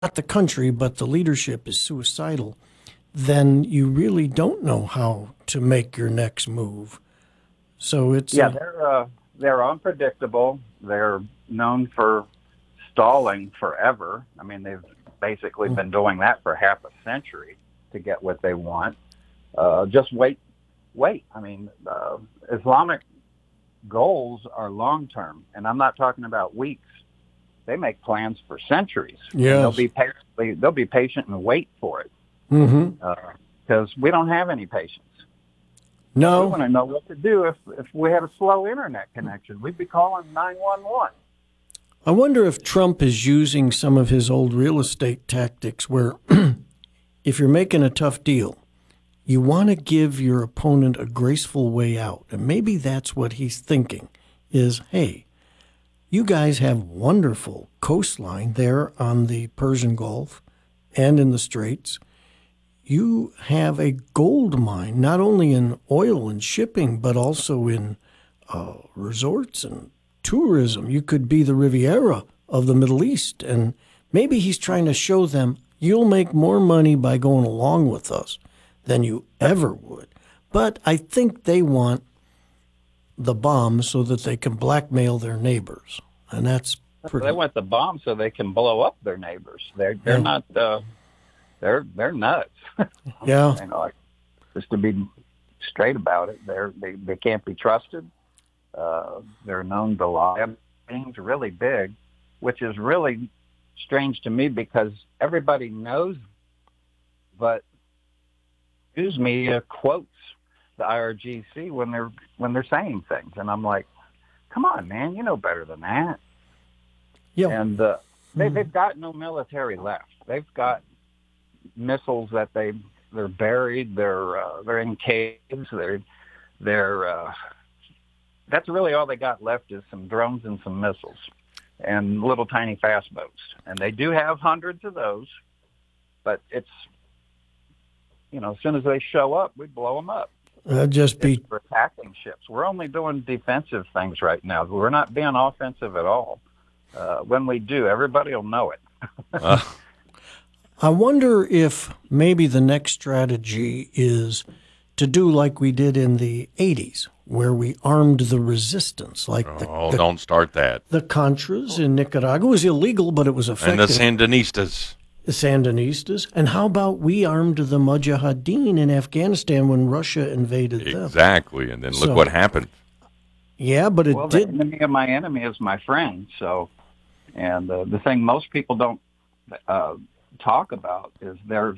not the country, but the leadership is suicidal, then you really don't know how to make your next move. So it's Yeah, a, they're unpredictable. They're known for stalling forever. I mean, they've basically been doing that for half a century to get what they want. Just wait. I mean, Islamic goals are long term, and I'm not talking about weeks. They make plans for centuries, and yes. they'll be patient and wait for it Mm-hmm. because we don't have any patience. We No, want to know what to do if we had a slow internet connection. We'd be calling 911. I wonder if Trump is using some of his old real estate tactics where if you're making a tough deal, you want to give your opponent a graceful way out. And maybe that's what he's thinking is, hey, you guys have wonderful coastline there on the Persian Gulf and in the Straits. You have a gold mine, not only in oil and shipping, but also in resorts and tourism. You could be the Riviera of the Middle East. And maybe he's trying to show them you'll make more money by going along with us than you ever would. But I think they want the bomb so that they can blackmail their neighbors. And that's They pretty, want the bomb so they can blow up their neighbors. They're yeah. not they're nuts. Yeah. You know, like, just to be straight about it, they can't be trusted. They're known to lie. Things really big, which is really strange to me because everybody knows, but news media quotes the IRGC when they're saying things, and I'm like, come on, man, you know better than that. Yeah. And they've got no military left. They've got missiles that they're buried. They're in caves. They're that's really all they got left is some drones and some missiles and little tiny fast boats. And they do have hundreds of those, but it's as soon as they show up, we blow them up. That'd just It's be, for attacking ships. We're only doing defensive things right now. We're not being offensive at all. When we do, everybody will know it. Uh, I wonder if maybe the next strategy is to do like we did in the 80s, where we armed the resistance, like oh, don't start that. the Contras in Nicaragua. It was illegal, but it was And the effective. Sandinistas. The Sandinistas. And how about we armed the Mujahideen in Afghanistan when Russia invaded them? Exactly. And then look So- what happened. Yeah, but it Well, the did. enemy of my enemy is my friend. So, and the thing most people don't uh, talk about is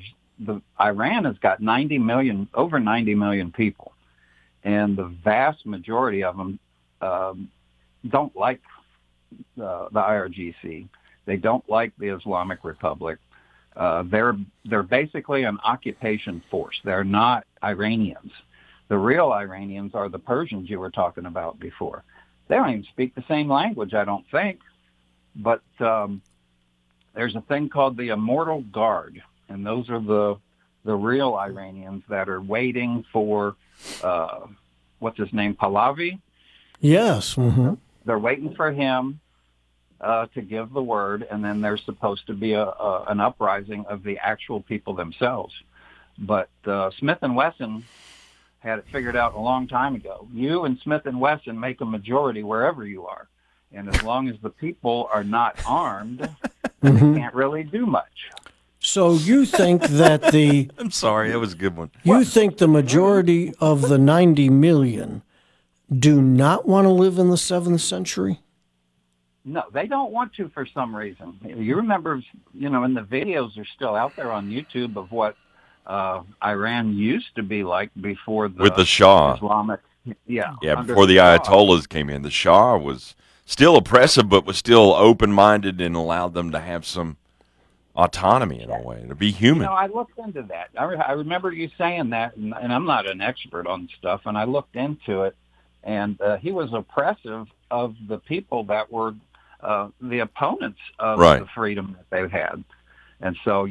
Iran has got over 90 million people, and the vast majority of them don't like the IRGC. They don't like the Islamic Republic. They're basically an occupation force. They're not Iranians. The real Iranians are the Persians you were talking about before. They don't even speak the same language, I don't think. But there's a thing called the Immortal Guard, and those are the real Iranians that are waiting for what's his name, Pahlavi. Yes. Hmm. They're waiting for him to give the word, and then there's supposed to be an uprising of the actual people themselves. But Smith and Wesson had it figured out a long time ago. You and Smith and Wesson make a majority wherever you are, and as long as the people are not armed, they can't really do much. So you think that I'm sorry, that was a good one. you think the majority of the 90 million do not want to live in the 7th century? No, they don't want to for some reason. You remember, and the videos are still out there on YouTube of what Iran used to be like before With the the Shah. Islamic, Yeah, under before the Shah. Ayatollahs came in, the Shah was still oppressive, but was still open-minded and allowed them to have some autonomy in a way, to be human. I looked into that. I remember you saying that, and I'm not an expert on stuff, and I looked into it, and he was oppressive of the people that were the opponents of Right. the freedom that they had. And so,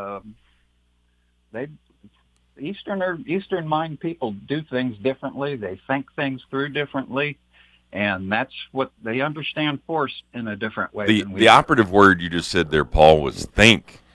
they Eastern mind people do things differently. They think things through differently, And that's what they understand force in a different way The than we the do. operative word you just said there, Paul, was think.